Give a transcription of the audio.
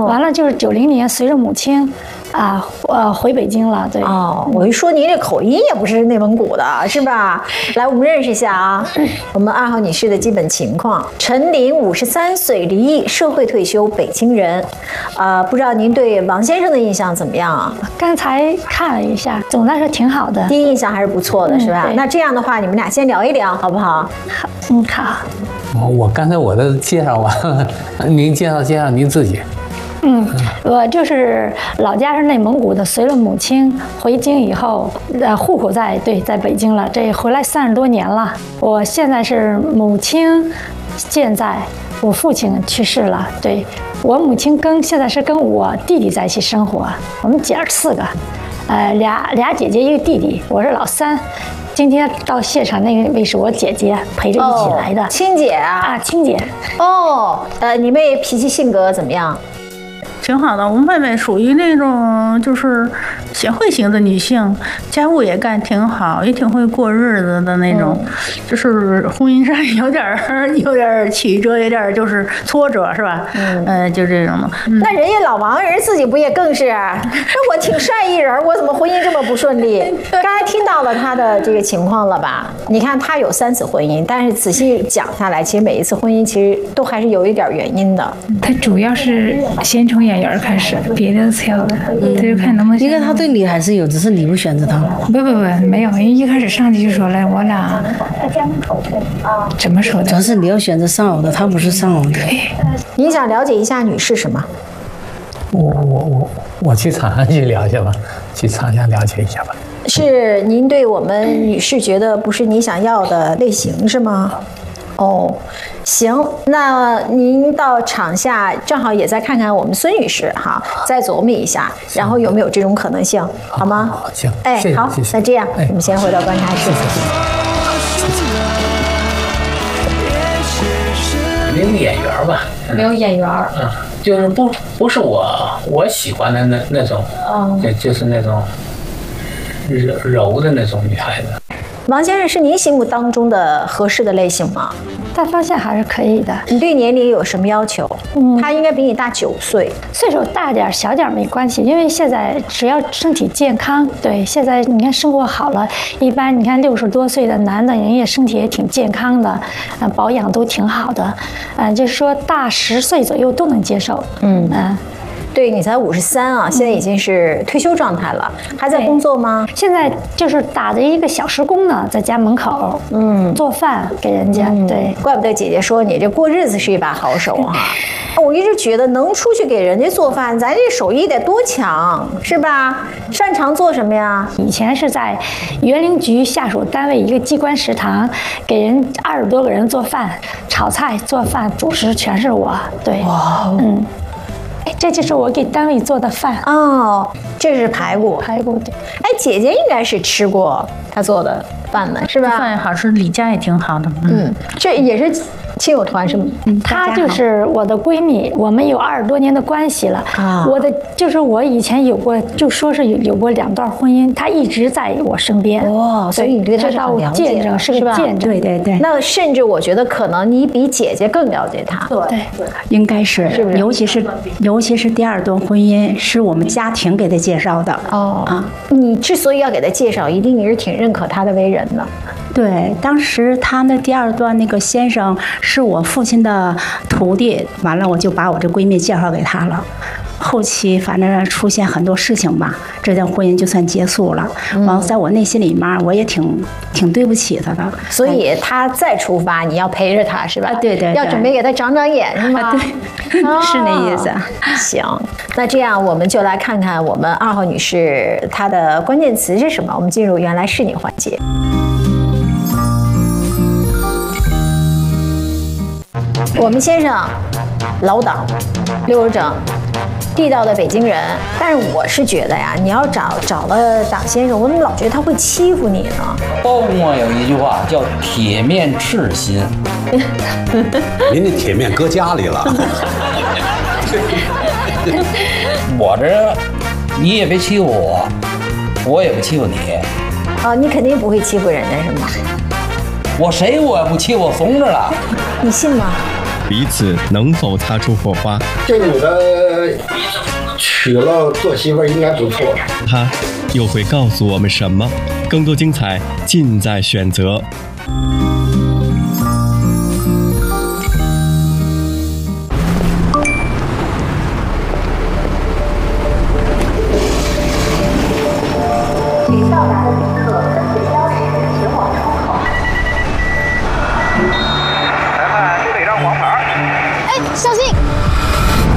完了就是90年随着母亲回北京了。对。 我一说您这口音也不是内蒙古的，是吧？来，我们认识一下啊，我们2号女士的基本情况：陈琳，53岁，离异，社会退休，北京人。不知道您对王先生的印象怎么样啊？ 刚才看了一下，总的来说挺好的， 第一印象还是不错的，是吧？那这样的话，你们俩先聊一聊，好不好？ 好，好。 我刚才我的介绍完了，您介绍您自己。 我就是老家是内蒙古的，随了母亲回京以后，户口在北京了，这回来30多年了。我现在是母亲健在，我父亲去世了。对，我母亲现在是跟我弟弟在一起生活，我们姐儿4个，俩姐姐一个弟弟，我是老3。今天到现场那位是我姐姐陪着一起来的， 亲姐啊， 亲姐。 你妹脾气性格怎么样？ 挺好的，我们妹妹属于那种就是贤惠型的女性，家务也干挺好，也挺会过日子的那种，就是婚姻上有点曲折，有点就是挫折，是吧？就这种的。 那人家老王人自己不也更是？那我挺善意人，我怎么婚姻这么不顺利？刚才听到了他的这个情况了吧？你看他有3次婚姻，但是仔细讲下来，其实每一次婚姻其实都还是有一点原因的。 他主要是先从演员开始，别的次要的，他就看能不能。 应该他对你还是有，只是你不选择他。 不，没有，因为一开始上去就说了，我俩怎么说的？ 主要是你要选择丧偶的，他不是丧偶的。 你想了解一下女士什么？ 我去长安去了解吧，去长安了解一下吧。 是您对我们女士觉得不是你想要的类型是吗？行，那您到场下正好也再看看我们孙女士哈，再琢磨一下，然后有没有这种可能性，好吗？ 好，行， 好，那这样我们先回到观察室。 没有演员吧？ 没有演员。 就是不是我喜欢的那种，就是那种柔的那种女孩子。 王先生是您心目当中的合适的类型吗？ 大方向还是可以的。 你对年龄有什么要求？他应该比你大9岁， 岁数大点小点没关系，因为现在只要身体健康，对，现在你看生活好了，一般你看60多岁的男的，人家身体也挺健康的，保养都挺好的，就是说大10岁左右都能接受。 对，你才53啊，现在已经是退休状态了，还在工作吗？ 现在就是打着一个小时工呢，在家门口，做饭给人家。对， 怪不得姐姐说你这过日子是一把好手啊。我一直觉得能出去给人家做饭，咱这手艺得多强，是吧？擅长做什么呀？ 以前是在园林局下属单位一个机关食堂，给人20多个人做饭，炒菜、做饭、主食全是我。对，这就是我给单位做的饭。这是排骨， 对。 姐姐应该是吃过她做的饭的，是吧？ 饭好吃，李家也挺好的。 这也是亲友团是吗？ 她就是我的闺蜜，我们有20多年的关系了。就是我以前有过，就说是有过2段婚姻，她一直在我身边。 所以你对她是很了解， 见证是个见证。 对。 那甚至我觉得可能你比姐姐更了解她。 对， 应该是，尤其是第2段婚姻是我们家庭给她介绍的。 你之所以要给她介绍，一定你是挺认可她的为人的。 对，当时他那第2段那个先生是我父亲的徒弟，完了我就把我这闺蜜介绍给他了。后期反正出现很多事情吧，这段婚姻就算结束了。完了，在我内心里面，我也挺对不起他的。 所以他再出发，你要陪着他是吧？ 对， 要准备给他长长眼是吗？ 对，是那意思。 行，那这样我们就来看看我们2号女士她的关键词是什么。我们进入原来是你环节。我们先生老党，60整，地道的北京人。但是我是觉得呀，你要找了党先生，我怎么老觉得他会欺负你呢？ 包公啊有一句话叫“铁面赤心”。 您这铁面搁家里了。 我这，你也别欺负我，我也不欺负你。 你肯定不会欺负人家是吗？ 我谁我也不欺负，我怂着了。 你信吗？ 彼此能否擦出火花？ 这个女的娶了做媳妇儿应该不错。 他又会告诉我们什么？更多精彩尽在选择。 请到达的旅客